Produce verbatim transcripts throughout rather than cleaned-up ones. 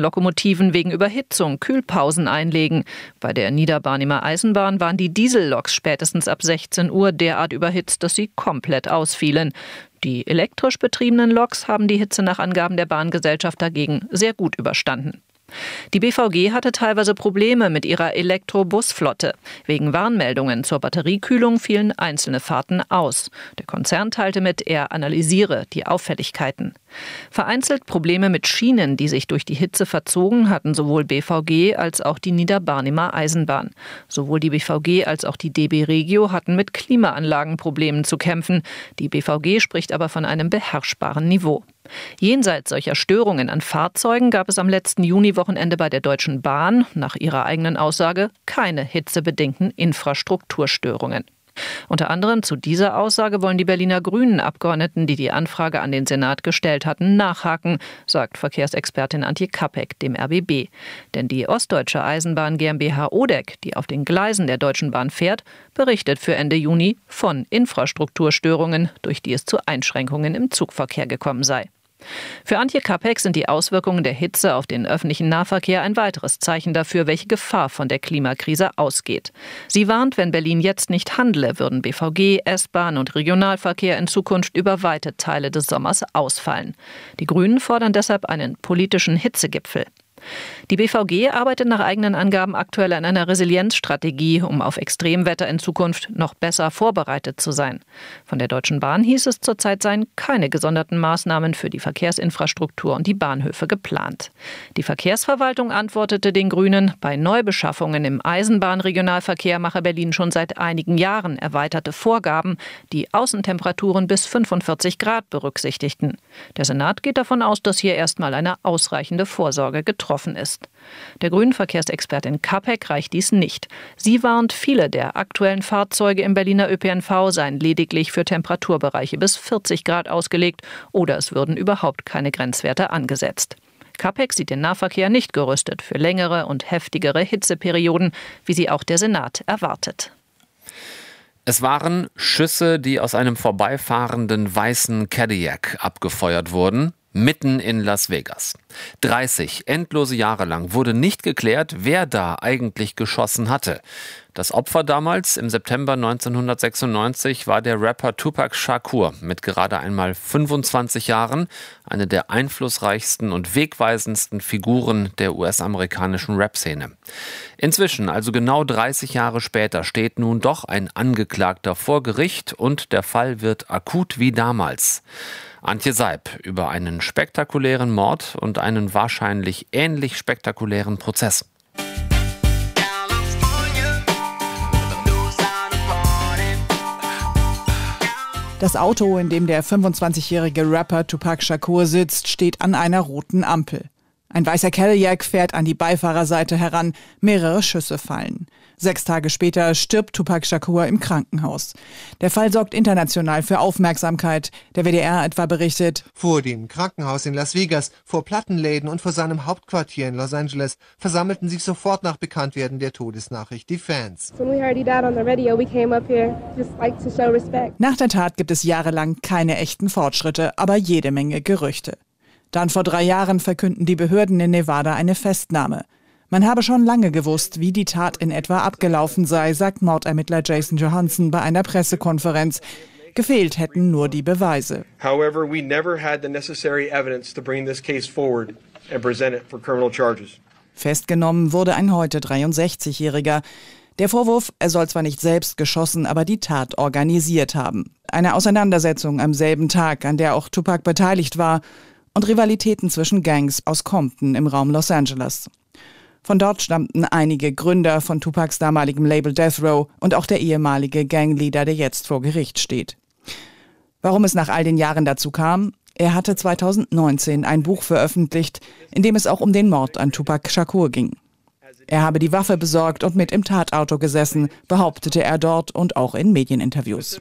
Lokomotiven wegen Überhitzung Kühlpausen einlegen. Bei der Niederbarnimer Eisenbahn waren die Dieselloks spätestens ab sechzehn Uhr derart überhitzt, dass sie komplett ausfielen. Die elektrisch betriebenen Loks haben die Hitze nach Angaben der Bahngesellschaft dagegen sehr gut überstanden. Die B V G hatte teilweise Probleme mit ihrer Elektrobusflotte. Wegen Warnmeldungen zur Batteriekühlung fielen einzelne Fahrten aus. Der Konzern teilte mit, er analysiere die Auffälligkeiten. Vereinzelt Probleme mit Schienen, die sich durch die Hitze verzogen, hatten sowohl B V G als auch die Niederbarnimer Eisenbahn. Sowohl die B V G als auch die D B Regio hatten mit Klimaanlagenproblemen zu kämpfen. Die B V G spricht aber von einem beherrschbaren Niveau. Jenseits solcher Störungen an Fahrzeugen gab es am letzten Juniwochenende bei der Deutschen Bahn, nach ihrer eigenen Aussage, keine hitzebedingten Infrastrukturstörungen. Unter anderem zu dieser Aussage wollen die Berliner Grünen-Abgeordneten, die die Anfrage an den Senat gestellt hatten, nachhaken, sagt Verkehrsexpertin Antje Kapek dem R B B. Denn die Ostdeutsche Eisenbahn GmbH Odeck, die auf den Gleisen der Deutschen Bahn fährt, berichtet für Ende Juni von Infrastrukturstörungen, durch die es zu Einschränkungen im Zugverkehr gekommen sei. Für Antje Kapek sind die Auswirkungen der Hitze auf den öffentlichen Nahverkehr ein weiteres Zeichen dafür, welche Gefahr von der Klimakrise ausgeht. Sie warnt, wenn Berlin jetzt nicht handle, würden B V G, S-Bahn und Regionalverkehr in Zukunft über weite Teile des Sommers ausfallen. Die Grünen fordern deshalb einen politischen Hitzegipfel. Die B V G arbeitet nach eigenen Angaben aktuell an einer Resilienzstrategie, um auf Extremwetter in Zukunft noch besser vorbereitet zu sein. Von der Deutschen Bahn hieß es zurzeit seien keine gesonderten Maßnahmen für die Verkehrsinfrastruktur und die Bahnhöfe geplant. Die Verkehrsverwaltung antwortete den Grünen, bei Neubeschaffungen im Eisenbahnregionalverkehr mache Berlin schon seit einigen Jahren erweiterte Vorgaben, die Außentemperaturen bis fünfundvierzig Grad berücksichtigten. Der Senat geht davon aus, dass hier erstmal eine ausreichende Vorsorge getroffen ist. Der grünen Verkehrsexpertin Kapek reicht dies nicht. Sie warnt, viele der aktuellen Fahrzeuge im Berliner Ö P N V seien lediglich für Temperaturbereiche bis vierzig Grad ausgelegt oder es würden überhaupt keine Grenzwerte angesetzt. Kapek sieht den Nahverkehr nicht gerüstet für längere und heftigere Hitzeperioden, wie sie auch der Senat erwartet. Es waren Schüsse, die aus einem vorbeifahrenden weißen Cadillac abgefeuert wurden, mitten in Las Vegas. dreißig endlose Jahre lang wurde nicht geklärt, wer da eigentlich geschossen hatte. Das Opfer damals, im September neunzehnhundertsechsundneunzig, war der Rapper Tupac Shakur mit gerade einmal fünfundzwanzig Jahren, eine der einflussreichsten und wegweisendsten Figuren der U S-amerikanischen Rap-Szene. Inzwischen, also genau dreißig Jahre später, steht nun doch ein Angeklagter vor Gericht und der Fall wird akut wie damals. Antje Seib über einen spektakulären Mord und einen wahrscheinlich ähnlich spektakulären Prozess. Das Auto, in dem der fünfundzwanzigjährige Rapper Tupac Shakur sitzt, steht an einer roten Ampel. Ein weißer Cadillac fährt an die Beifahrerseite heran, mehrere Schüsse fallen. Sechs Tage später stirbt Tupac Shakur im Krankenhaus. Der Fall sorgt international für Aufmerksamkeit. Der W D R etwa berichtet: Vor dem Krankenhaus in Las Vegas, vor Plattenläden und vor seinem Hauptquartier in Los Angeles versammelten sich sofort nach Bekanntwerden der Todesnachricht die Fans. Nach der Tat gibt es jahrelang keine echten Fortschritte, aber jede Menge Gerüchte. Dann vor drei Jahren verkünden die Behörden in Nevada eine Festnahme. Man habe schon lange gewusst, wie die Tat in etwa abgelaufen sei, sagt Mordermittler Jason Johansson bei einer Pressekonferenz. Gefehlt hätten nur die Beweise. However, we never had the necessary evidence to bring this case forward and present it for criminal charges. Festgenommen wurde ein heute dreiundsechzigjähriger. Der Vorwurf, er soll zwar nicht selbst geschossen, aber die Tat organisiert haben. Eine Auseinandersetzung am selben Tag, an der auch Tupac beteiligt war, und Rivalitäten zwischen Gangs aus Compton im Raum Los Angeles. Von dort stammten einige Gründer von Tupacs damaligem Label Death Row und auch der ehemalige Gangleader, der jetzt vor Gericht steht. Warum es nach all den Jahren dazu kam? Er hatte zweitausendneunzehn ein Buch veröffentlicht, in dem es auch um den Mord an Tupac Shakur ging. Er habe die Waffe besorgt und mit im Tatauto gesessen, behauptete er dort und auch in Medieninterviews.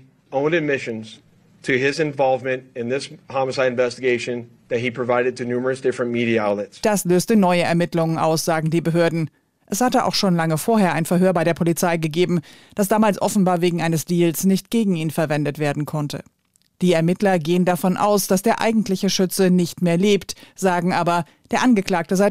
To his involvement in this homicide investigation that he provided to numerous different media outlets. Das löste neue Ermittlungen aus, sagen die Behörden. Es hatte auch schon lange vorher ein Verhör bei der Polizei gegeben, das damals offenbar wegen eines Deals nicht gegen ihn verwendet werden konnte. Die Ermittler gehen davon aus, dass der eigentliche Schütze nicht mehr lebt, sagen aber, der Angeklagte sei